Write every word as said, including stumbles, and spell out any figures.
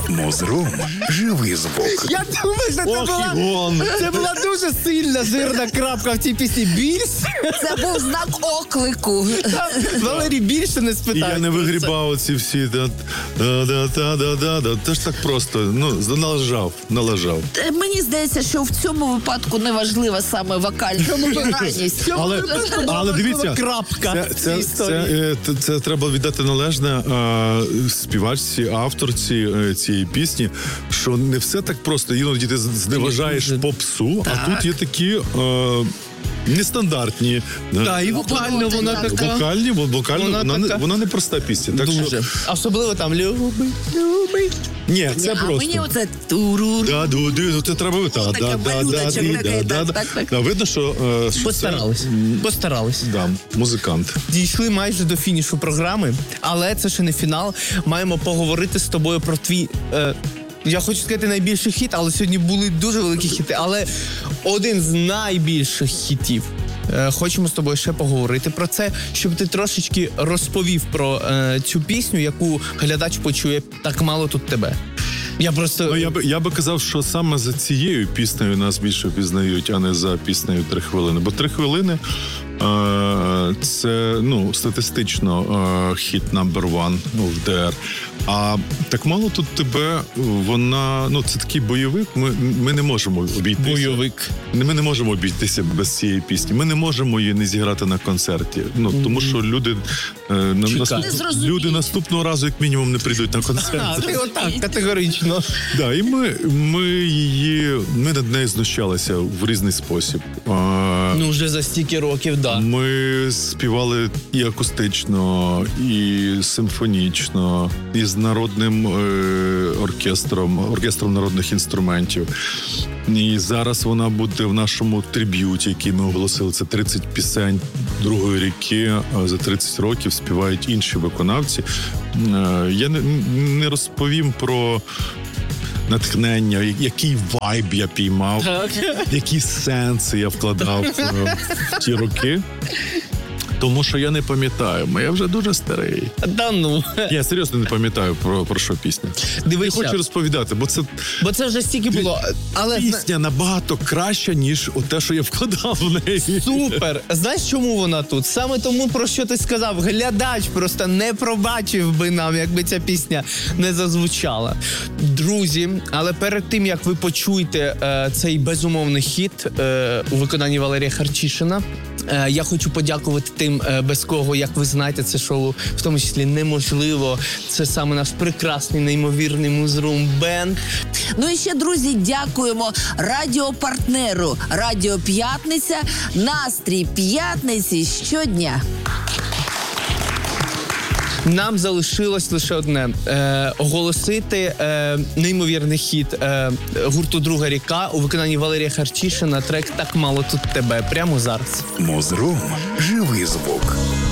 Мозрум. Живий звук. Я думаю, що це була, це була дуже сильна жирна крапка в цій пісні. Більше? Це був знак оклику. Валерій, більше не І спитає. я не вигрібав оці всі. Да-да-да-да-да. Це ж так просто. Ну, налажав, налажав. Е, Мені здається, що в цьому випадку не важлива саме вокальна граність. Але, але дивіться, крапка це, в цій це, це, історії. е, це, це треба віддати належне е, співачці, авторці е, цієї пісні, що не все так просто. Іноді ти зневажаєш попсу, а тут є такі е, нестандартні. Так, і вокально вона така. Вокальні, бо вокально Вона вона, не, така. вона не проста пісня. Так Дуже. що, Особливо там любий, любий. ні, це А просто. мені оце турур. Да, ду, ду, це треба. Та, таке да, да, да, малюночок ді, такий, да, так, да, так, так. да. Видно, що, е, що Постарались. Постарались. Це, да, музикант. Дійшли майже до фінішу програми, але це ще не фінал. Маємо поговорити з тобою про твій. Е, я хочу сказати найбільший хіт, але сьогодні були дуже великі хіти. Але один з найбільших хітів. Е, хочемо з тобою ще поговорити про це, щоб ти трошечки розповів про е, цю пісню, яку глядач почує «Так мало тут тебе». Я просто... Ну, я би я би казав, що саме за цією піснею нас більше пізнають, а не за піснею «Три хвилини». Бо «Три хвилини» е, це, ну, статистично е, хіт number one в ДР. А «Так мало тут тебе», вона, ну, це такий бойовик, ми, ми не можемо обійтися. Бойовик. Ми не можемо обійтися без цієї пісні. Ми не можемо її не зіграти на концерті. Ну, тому що люди, е, на, наступ, Не зрозуміють. люди наступного разу, як мінімум, не прийдуть на концерт. А, ти отак, категорично. Да, і ми, ми її, ми над нею знущалися в різний спосіб. А, Ну, вже за стільки років, да. Ми співали і акустично, і симфонічно, і з народним е, оркестром, оркестром народних інструментів. І зараз вона буде в нашому триб'юті, який ми оголосили. Це тридцять пісень другої ріки. За тридцять років співають інші виконавці. Е, я не, не розповім про натхнення, який вайб я піймав, які сенси я вкладав в, в ті роки. Тому що я не пам'ятаю, бо я вже дуже старий. Да ну. Я серйозно не пам'ятаю про, про що пісня. Не Дивися, хочу розповідати, бо це бо це вже стільки було. Але пісня набагато краща, ніж те, що я вкладав в неї. супер. Знаєш, чому вона тут? Саме тому, про що ти сказав. Глядач просто не пробачив би нам, якби ця пісня не зазвучала. Друзі, але перед тим, як ви почуєте е, цей безумовний хіт е, у виконанні Валерія Харчишина, е, я хочу подякувати тим, е, без кого, як ви знаєте, це шоу в тому числі неможливо. Це саме наш прекрасний, неймовірний Мозрум Бенд. Ну і ще, друзі, дякуємо радіопартнеру Радіо П'ятниця. Настрій п'ятниці щодня. Нам залишилось лише одне е, оголосити е, неймовірний хіт е, гурту «Друга ріка» у виконанні Валерія Харчишина. Трек «Так мало тут тебе» прямо зараз. Мозрум. Живий звук.